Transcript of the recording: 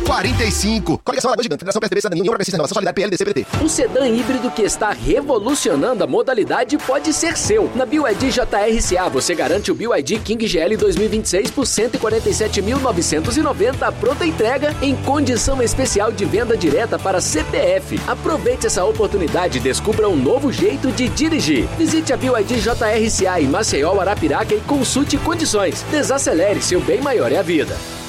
45. Coligação Lagoa Gigante, Federação PSDB, Cidadania, União Progressista, Inovação Solidária, PL, DC, PDT. Um sedã híbrido que está revolucionando a modalidade pode ser seu. Na BYD JRCA você garante o BYD King GL 2026 por 147.990 pronta entrega em condição especial de venda direta para CPF. Aproveite essa oportunidade e descubra um novo jeito de dirigir. Visite a BYD JRCA em Maceió, Arapiraca e consulte condições. Desacelere, seu bem maior é a vida.